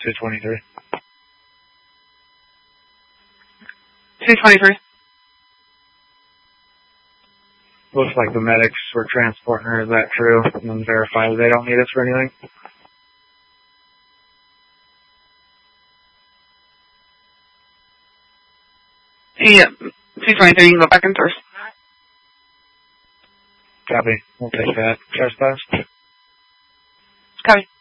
223. 223. Looks like the medics were transporting her. Is that true? And then verify that they don't need us for anything. Yeah, 223, you can go back in first. Copy. We'll take that. Trespass. Copy.